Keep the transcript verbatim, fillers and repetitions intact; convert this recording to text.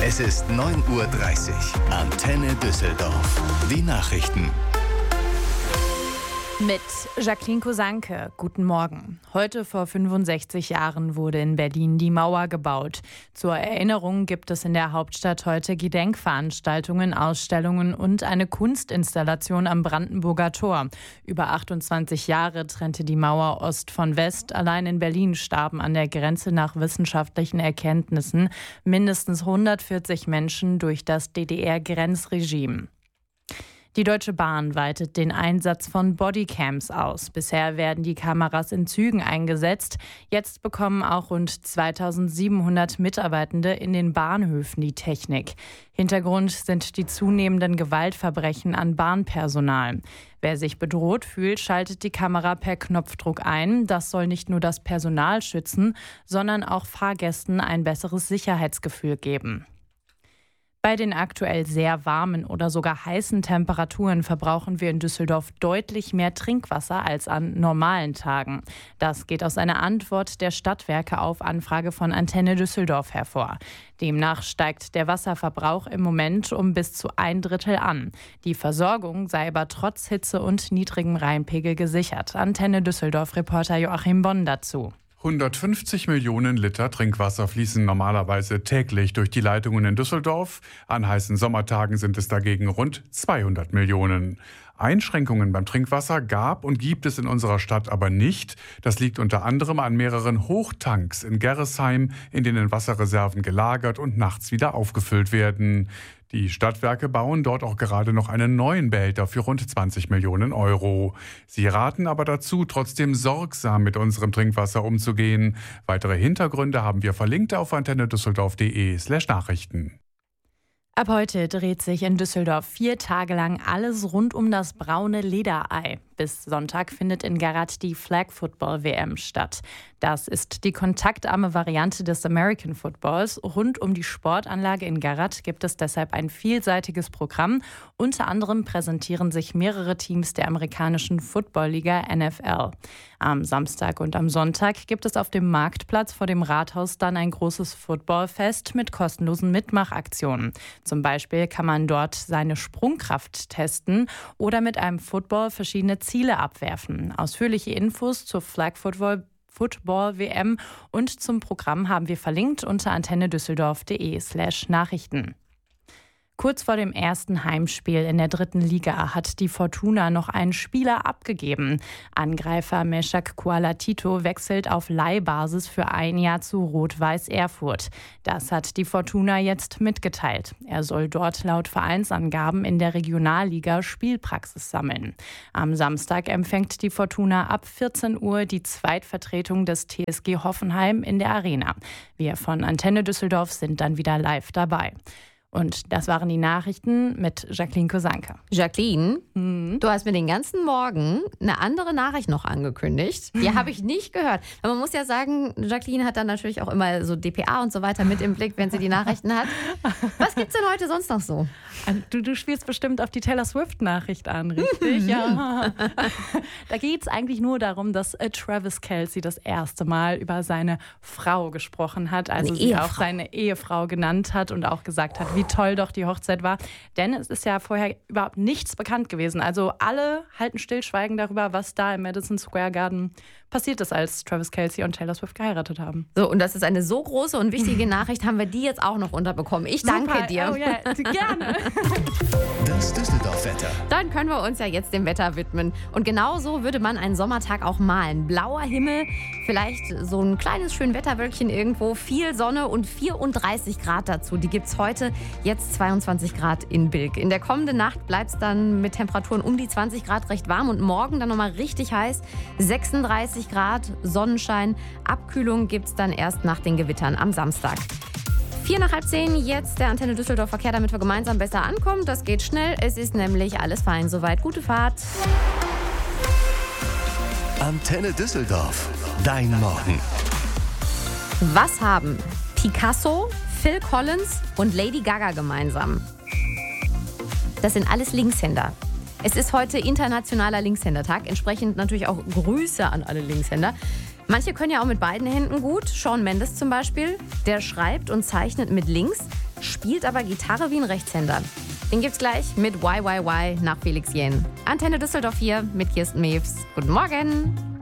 Es ist neun Uhr dreißig. Antenne Düsseldorf. Die Nachrichten. Mit Jacqueline Kosanke. Guten Morgen. Heute vor fünfundsechzig Jahren wurde in Berlin die Mauer gebaut. Zur Erinnerung gibt es in der Hauptstadt heute Gedenkveranstaltungen, Ausstellungen und eine Kunstinstallation am Brandenburger Tor. Über achtundzwanzig Jahre trennte die Mauer Ost von West. Allein in Berlin starben an der Grenze nach wissenschaftlichen Erkenntnissen mindestens hundertvierzig Menschen durch das D D R-Grenzregime. Die Deutsche Bahn weitet den Einsatz von Bodycams aus. Bisher werden die Kameras in Zügen eingesetzt. Jetzt bekommen auch rund zweitausendsiebenhundert Mitarbeitende in den Bahnhöfen die Technik. Hintergrund sind die zunehmenden Gewaltverbrechen an Bahnpersonal. Wer sich bedroht fühlt, schaltet die Kamera per Knopfdruck ein. Das soll nicht nur das Personal schützen, sondern auch Fahrgästen ein besseres Sicherheitsgefühl geben. Bei den aktuell sehr warmen oder sogar heißen Temperaturen verbrauchen wir in Düsseldorf deutlich mehr Trinkwasser als an normalen Tagen. Das geht aus einer Antwort der Stadtwerke auf Anfrage von Antenne Düsseldorf hervor. Demnach steigt der Wasserverbrauch im Moment um bis zu ein Drittel an. Die Versorgung sei aber trotz Hitze und niedrigem Rheinpegel gesichert. Antenne Düsseldorf-Reporter Joachim Bonn dazu. hundertfünfzig Millionen Liter Trinkwasser fließen normalerweise täglich durch die Leitungen in Düsseldorf. An heißen Sommertagen sind es dagegen rund zweihundert Millionen. Einschränkungen beim Trinkwasser gab und gibt es in unserer Stadt aber nicht. Das liegt unter anderem an mehreren Hochtanks in Gerresheim, in denen Wasserreserven gelagert und nachts wieder aufgefüllt werden. Die Stadtwerke bauen dort auch gerade noch einen neuen Behälter für rund zwanzig Millionen Euro. Sie raten aber dazu, trotzdem sorgsam mit unserem Trinkwasser umzugehen. Weitere Hintergründe haben wir verlinkt auf antennedüsseldorf.de slash Nachrichten. Ab heute dreht sich in Düsseldorf vier Tage lang alles rund um das braune Lederei. Bis Sonntag findet in Garat die Flag Football W M statt. Das ist die kontaktarme Variante des American Footballs. Rund um die Sportanlage in Garat gibt es deshalb ein vielseitiges Programm. Unter anderem präsentieren sich mehrere Teams der amerikanischen Football-Liga N F L. Am Samstag und am Sonntag gibt es auf dem Marktplatz vor dem Rathaus dann ein großes Footballfest mit kostenlosen Mitmachaktionen. Zum Beispiel kann man dort seine Sprungkraft testen oder mit einem Football verschiedene Ziele abwerfen. Ausführliche Infos zur Flag Football Football W M und zum Programm haben wir verlinkt unter antennedüsseldorf.de slash Nachrichten. Kurz vor dem ersten Heimspiel in der dritten Liga hat die Fortuna noch einen Spieler abgegeben. Angreifer Meshak Kualatito wechselt auf Leihbasis für ein Jahr zu Rot-Weiß Erfurt. Das hat die Fortuna jetzt mitgeteilt. Er soll dort laut Vereinsangaben in der Regionalliga Spielpraxis sammeln. Am Samstag empfängt die Fortuna ab vierzehn Uhr die Zweitvertretung des T S G Hoffenheim in der Arena. Wir von Antenne Düsseldorf sind dann wieder live dabei. Und das waren die Nachrichten mit Jacqueline Kosanke. Jacqueline, Mhm. du hast mir den ganzen Morgen eine andere Nachricht noch angekündigt. Die habe ich nicht gehört. Aber man muss ja sagen, Jacqueline hat dann natürlich auch immer so D P A und so weiter mit im Blick, wenn sie die Nachrichten hat. Was gibt's denn heute sonst noch so? Du, du spielst bestimmt auf die Taylor Swift-Nachricht an, richtig? Ja. Da geht es eigentlich nur darum, dass äh, Travis Kelce das erste Mal über seine Frau gesprochen hat, also Eine sie Ehefrau. auch seine Ehefrau genannt hat und auch gesagt hat, wie toll doch die Hochzeit war. Denn es ist ja vorher überhaupt nichts bekannt gewesen. Also alle halten Stillschweigen darüber, was da im Madison Square Garden passiert ist, als Travis Kelce und Taylor Swift geheiratet haben. So, und das ist eine so große und wichtige Nachricht, haben wir die jetzt auch noch unterbekommen. Ich danke Super. dir. Oh ja, gerne. Das Düsseldorf-Wetter. Dann können wir uns ja jetzt dem Wetter widmen. Und genau so würde man einen Sommertag auch malen. Blauer Himmel, vielleicht so ein kleines schön Wetterwölkchen irgendwo, viel Sonne und vierunddreißig Grad dazu. Die gibt es heute, jetzt zweiundzwanzig Grad in Bilk. In der kommenden Nacht bleibt es dann mit Temperaturen um die zwanzig Grad recht warm und morgen dann nochmal richtig heiß. sechsunddreißig Grad, Sonnenschein. Abkühlung gibt es dann erst nach den Gewittern am Samstag. Vier nach halb zehn, jetzt der Antenne Düsseldorf Verkehr, damit wir gemeinsam besser ankommen. Das geht schnell, es ist nämlich alles fein soweit. Gute Fahrt. Antenne Düsseldorf. Dein Morgen. Was haben Picasso, Phil Collins und Lady Gaga gemeinsam? Das sind alles Linkshänder. Es ist heute internationaler Linkshändertag, entsprechend natürlich auch Grüße an alle Linkshänder. Manche können ja auch mit beiden Händen gut. Shawn Mendes zum Beispiel, der schreibt und zeichnet mit links. spielt aber Gitarre wie ein Rechtshänder. Den gibt's gleich mit Y Y Y nach Felix Jähn. Antenne Düsseldorf hier mit Kirsten Mews. Guten Morgen.